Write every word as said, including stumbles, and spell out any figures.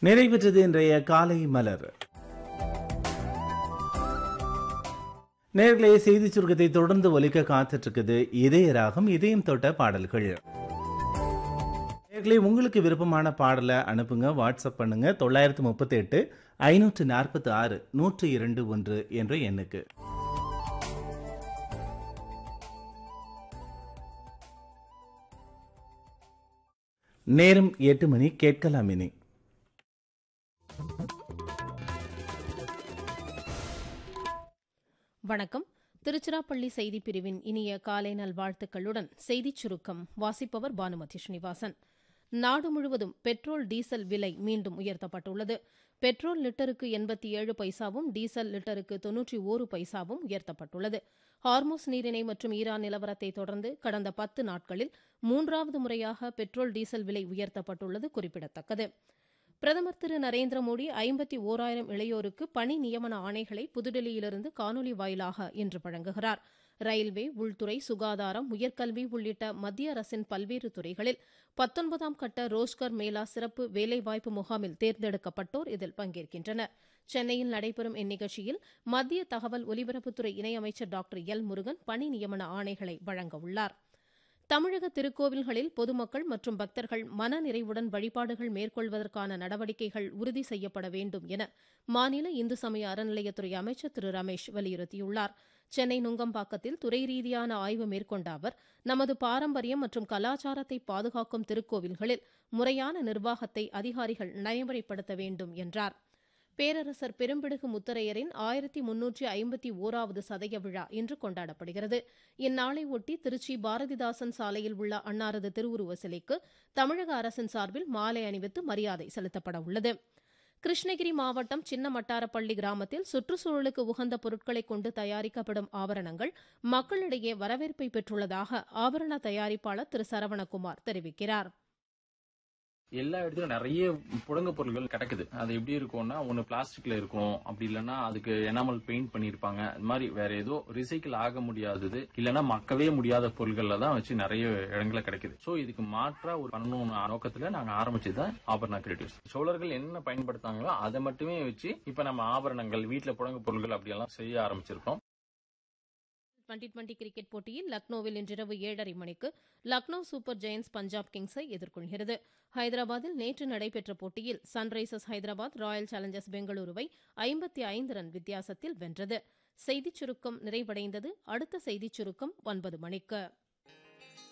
நிறைவேற்றது இன்றைய காலை மலர். நேர்களே, செய்தி சுருக்கத்தை தொடர்ந்து ஒலிக்க காத்துட்டு இதய ராகம், இதயம் தொட்ட பாடல்கள். நேர்களே, உங்களுக்கு விருப்பமான பாடலை அனுப்புங்க, வாட்ஸ்அப் பண்ணுங்க தொள்ளாயிரத்து முப்பத்தி எட்டு ஐநூற்று நாற்பத்தி ஆறு நூற்று இரண்டு ஒன்று என்ற எண்ணுக்கு. நேரம் எட்டு மணி. கேட்கலாம் இனி வணக்கம். திருச்சிராப்பள்ளி செய்தி பிரிவின் இனிய காலை நல்வாழ்த்துக்களுடன் செய்திச் சுருக்கம் வாசிப்பவர் பானுமதி ஸ்ரீனிவாசன். நாடு முழுவதும் பெட்ரோல் டீசல் விலை மீண்டும் உயர்த்தப்பட்டுள்ளது. பெட்ரோல் லிட்டருக்கு எண்பத்தி ஏழு பைசாவும் டீசல் லிட்டருக்கு தொன்னூற்றி ஒரு பைசாவும் உயர்த்தப்பட்டுள்ளது. ஹார்மோஸ் நீரிணை மற்றும் ஈரான் நிலவரத்தை தொடர்ந்து கடந்த பத்து நாட்களில் மூன்றாவது முறையாக பெட்ரோல் டீசல் விலை உயர்த்தப்பட்டுள்ளது குறிப்பிடத்தக்கது. பிரதமர் திரு நரேந்திர மோடி ஐம்பத்தி ஓராயிரம் இளையோருக்கு பணி நியமன ஆணைகளை புதுடெல்லியிலிருந்து காணொலி வாயிலாக இன்று வழங்குகிறார். ரயில்வே, உள்துறை, சுகாதாரம், உயர்கல்வி உள்ளிட்ட மத்திய அரசின் பல்வேறு துறைகளில் பத்தொன்பதாம் கட்ட ரோஸ்கர் மேளா சிறப்பு வேலைவாய்ப்பு முகாமில் தேர்ந்தெடுக்கப்பட்டோர் இதில் பங்கேற்கின்றனர். சென்னையில் நடைபெறும் இந்நிகழ்ச்சியில் மத்திய தகவல் ஒலிபரப்புத்துறை இணையமைச்சர் டாக்டர் எல் முருகன் பணி நியமன ஆணைகளை வழங்க உள்ளார். தமிழக திருக்கோவில்களில் பொதுமக்கள் மற்றும் பக்தர்கள் மனநிறைவுடன் வழிபாடுகள் மேற்கொள்வதற்கான நடவடிக்கைகள் உறுதி செய்யப்பட வேண்டும் என மாநில இந்து சமய அறநிலையத்துறை அமைச்சர் திரு ரமேஷ் வலியுறுத்தியுள்ளார். சென்னை நுங்கம்பாக்கத்தில் துறை ரீதியான ஆய்வு மேற்கொண்ட அவர், நமது பாரம்பரியம் மற்றும் கலாச்சாரத்தை பாதுகாக்கும் திருக்கோவில்களில் முறையான நிர்வாகத்தை அதிகாரிகள் நடைமுறைப்படுத்த வேண்டும் என்றார். பேரரசர் பெரும்பிடுகு முத்தரையரின் ஆயிரத்தி முன்னூற்றி ஐம்பத்தி ஓராவது சதய விழா இன்று கொண்டாடப்படுகிறது. இந்நாளை ஒட்டி திருச்சி பாரதிதாசன் சாலையில் உள்ள அன்னாரது திருவுருவ சிலைக்கு தமிழக அரசின் சார்பில் மாலை அணிவித்து மரியாதை செலுத்தப்பட உள்ளது. கிருஷ்ணகிரி மாவட்டம் சின்னமட்டாரப்பள்ளி கிராமத்தில் சுற்றுச்சூழலுக்கு உகந்த பொருட்களை கொண்டு தயாரிக்கப்படும் ஆபரணங்கள் மக்களிடையே வரவேற்பை பெற்றுள்ளதாக ஆபரண தயாரிப்பாளர் திரு சரவணகுமார் தெரிவிக்கிறார். எல்லா இடத்துலயும் நிறைய புடங்க பொருட்கள் கிடைக்குது. அது எப்படி இருக்கும்னா, ஒன்னு பிளாஸ்டிக்ல இருக்கும், அப்படி இல்லைன்னா அதுக்கு எனாமல் பெயிண்ட் பண்ணிருப்பாங்க. அது மாதிரி வேற ஏதோ ரிசைக்கிள் ஆக முடியாதது, இல்லைன்னா மக்கவே முடியாத பொருட்கள்ல தான் வச்சு நிறைய இடங்கள கிடைக்குது. சோ இதுக்கு மாற்றா ஒரு பண்ணணும் நோக்கத்துல நாங்க ஆரம்பிச்சதுதான் ஆபரண கிரியேட்டிவ்ஸ். சோழர்கள் என்ன பயன்படுத்தாங்களோ அதை மட்டுமே வச்சு இப்ப நம்ம ஆபரணங்கள், வீட்டுல புடங்க பொருட்கள் அப்படியெல்லாம் செய்ய ஆரம்பிச்சிருக்கோம். டுவெண்டி டுவெண்டி கிரிக்கெட் போட்டியில் லக்னோவில் இன்றிரவு ஏழரை மணிக்கு லக்னோ சூப்பர் ஜெயன்ஸ் பஞ்சாப் கிங்ஸை எதிர்கொள்கிறது. ஹைதராபாத்தில் நேற்று நடைபெற்ற போட்டியில் சன்ரைசர்ஸ் ஹைதராபாத் ராயல் சேலஞ்சர்ஸ் பெங்களூருவை ஐம்பத்தி ஐந்து ரன் வித்தியாசத்தில் வென்றது. செய்திச் சுருக்கம் நிறைவடைந்தது. அடுத்த செய்திச் சுருக்கம் ஒன்பது மணிக்கு.